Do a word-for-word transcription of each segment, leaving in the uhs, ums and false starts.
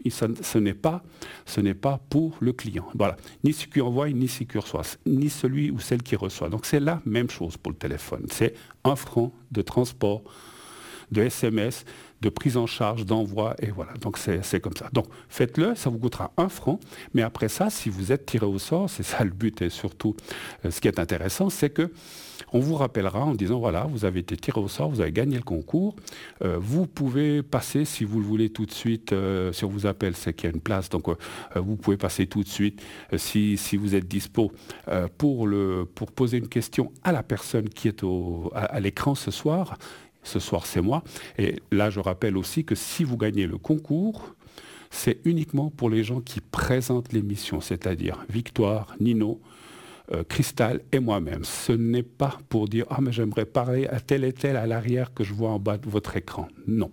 ça, ce n'est pas, ce n'est pas pour le client. Voilà. Ni celui qui envoie, ni celui qui reçoit, ni celui ou celle qui reçoit. Donc c'est la même chose pour le téléphone. C'est un franc de transport, de S M S, de prise en charge, d'envoi, et voilà. Donc c'est, c'est comme ça. Donc faites-le, ça vous coûtera un franc, mais après ça, si vous êtes tiré au sort, c'est ça le but, et surtout euh, ce qui est intéressant, c'est que on vous rappellera en disant, voilà, vous avez été tiré au sort, vous avez gagné le concours, euh, vous pouvez passer, si vous le voulez tout de suite, euh, si on vous appelle, c'est qu'il y a une place, donc euh, vous pouvez passer tout de suite, euh, si, si vous êtes dispo, euh, pour, le, pour poser une question à la personne qui est au, à, à l'écran ce soir. Ce soir, c'est moi. Et là, je rappelle aussi que si vous gagnez le concours, c'est uniquement pour les gens qui présentent l'émission, c'est-à-dire Victoire, Nino, euh, Cristal et moi-même. Ce n'est pas pour dire « Ah, mais j'aimerais parler à tel et tel à l'arrière que je vois en bas de votre écran ». Non.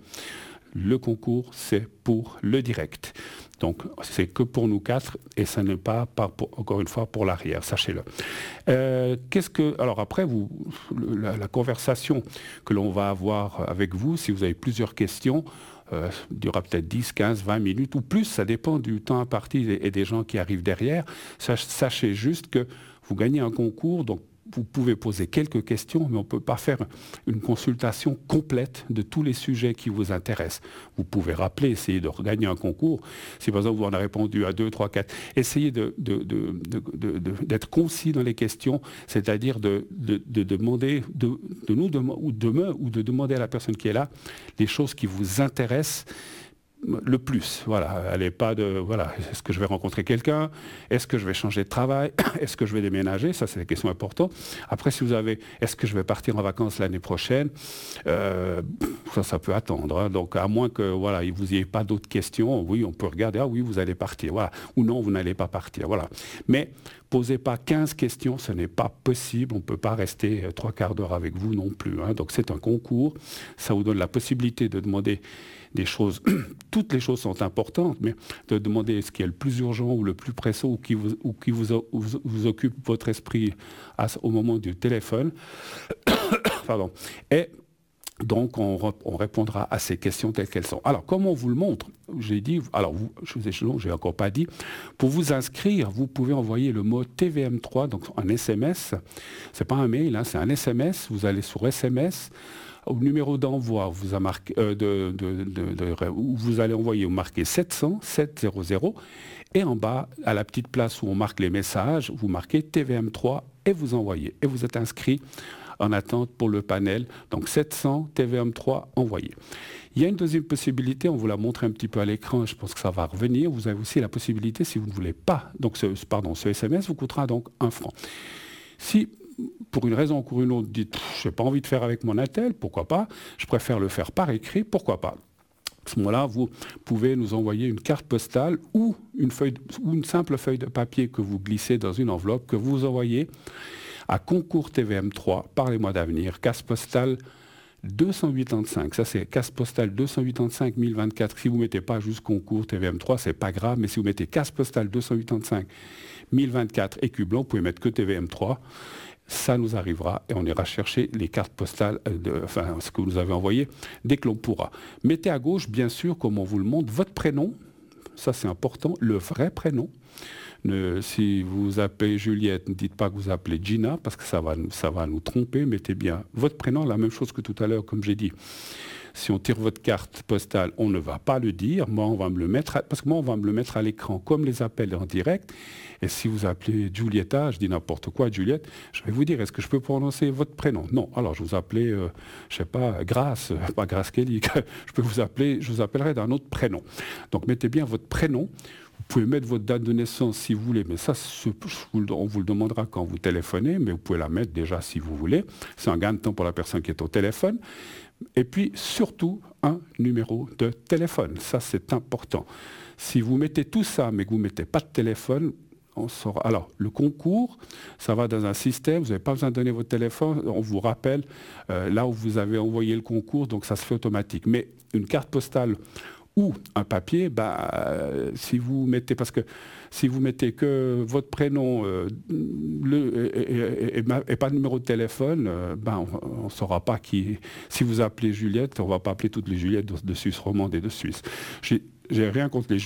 Le concours, c'est pour le direct. Donc, c'est que pour nous quatre et ça n'est pas, pas pour, encore une fois, pour l'arrière, sachez-le. Euh, qu'est-ce que, alors après, vous, la, la conversation que l'on va avoir avec vous, si vous avez plusieurs questions, euh, durera peut-être dix, quinze, vingt minutes ou plus, ça dépend du temps imparti et, et des gens qui arrivent derrière. Sachez juste que vous gagnez un concours, donc vous pouvez poser quelques questions, mais on ne peut pas faire une consultation complète de tous les sujets qui vous intéressent. Vous pouvez rappeler, essayer de regagner un concours. Si par exemple vous en avez répondu à deux, trois, quatre, essayez de, de, de, de, de, de, d'être concis dans les questions, c'est-à-dire de, de, de demander, de, de nous, de, ou, de me, ou de demander à la personne qui est là les choses qui vous intéressent le plus. Voilà, elle n'est pas de, voilà, est-ce que je vais rencontrer quelqu'un? Est-ce que je vais changer de travail? Est-ce que je vais déménager? Ça, c'est des questions importantes. Après, si vous avez, est-ce que je vais partir en vacances l'année prochaine? euh, Ça, ça peut attendre. Hein. Donc, à moins que, voilà, il vous y ait pas d'autres questions, oui, on peut regarder, ah oui, vous allez partir, voilà. Ou non, vous n'allez pas partir, voilà. Mais, posez pas quinze questions, ce n'est pas possible, on ne peut pas rester trois quarts d'heure avec vous non plus. Hein. Donc, c'est un concours, ça vous donne la possibilité de demander des choses, toutes les choses sont importantes, mais de demander ce qui est le plus urgent ou le plus pressant ou qui vous, ou qui vous, vous, vous occupe votre esprit à, au moment du téléphone. Pardon. Et donc, on, on répondra à ces questions telles qu'elles sont. Alors, comme on vous le montre, j'ai dit, alors, vous, je vous ai, je n'ai encore pas dit, pour vous inscrire, vous pouvez envoyer le mot T V M trois, donc un S M S. Ce n'est pas un mail, hein, c'est un S M S. Vous allez sur S M S. Au numéro d'envoi, vous, a marqué, euh, de, de, de, de, où vous allez envoyer, vous marquez sept cents, sept cents, et en bas, à la petite place où on marque les messages, vous marquez T V M trois et vous envoyez. Et vous êtes inscrit en attente pour le panel. Donc sept cents, T V M trois, envoyé. Il y a une deuxième possibilité, on vous l'a montré un petit peu à l'écran, je pense que ça va revenir. Vous avez aussi la possibilité, si vous ne voulez pas, donc ce, pardon, ce S M S vous coûtera donc un franc. Si pour une raison ou pour une autre, dites, je n'ai pas envie de faire avec mon attel, pourquoi pas? Je préfère le faire par écrit, pourquoi pas? À ce moment-là, vous pouvez nous envoyer une carte postale ou une, feuille, ou une simple feuille de papier que vous glissez dans une enveloppe, que vous envoyez à Concours T V M trois par les mois d'avenir, case postale deux cent quatre-vingt-cinq. Ça, c'est case postale deux cent quatre-vingt-cinq mille vingt-quatre. Si vous ne mettez pas juste Concours T V M trois, c'est pas grave, mais si vous mettez case postale deux cent quatre-vingt-cinq mille vingt-quatre écu blanc, vous pouvez mettre que T V M trois. Ça nous arrivera et on ira chercher les cartes postales, de, enfin ce que vous nous avez envoyé, dès que l'on pourra. Mettez à gauche, bien sûr, comme on vous le montre, votre prénom. Ça, c'est important, le vrai prénom. Ne, si vous appelez Juliette, ne dites pas que vous appelez Gina, parce que ça va, ça va nous tromper. Mettez bien votre prénom, la même chose que tout à l'heure, comme j'ai dit. Si on tire votre carte postale, on ne va pas le dire. Moi, on va me le mettre, à, parce que moi, on va me le mettre à l'écran, comme les appels en direct. Et si vous appelez Giulietta, je dis n'importe quoi, Juliette, je vais vous dire, est-ce que je peux prononcer votre prénom? Non. Alors, je vous appelais, euh, je sais pas, Grace, pas Grace Kelly. Je peux vous appeler, je vous appellerai d'un autre prénom. Donc, mettez bien votre prénom. Vous pouvez mettre votre date de naissance si vous voulez, mais ça, on vous le demandera quand vous téléphonez, mais vous pouvez la mettre déjà si vous voulez. C'est un gain de temps pour la personne qui est au téléphone. Et puis, surtout, un numéro de téléphone. Ça, c'est important. Si vous mettez tout ça, mais que vous ne mettez pas de téléphone, on saura. Alors, le concours, ça va dans un système, vous n'avez pas besoin de donner votre téléphone, on vous rappelle euh, là où vous avez envoyé le concours, donc ça se fait automatique. Mais une carte postale ou un papier, bah, euh, si vous mettez, parce que si vous mettez que votre prénom euh, le, et, et, et, et pas de numéro de téléphone, euh, bah, on ne saura pas qui. Si vous appelez Juliette, on ne va pas appeler toutes les Juliettes de, de Suisse romande et de Suisse. J'ai, j'ai rien contre les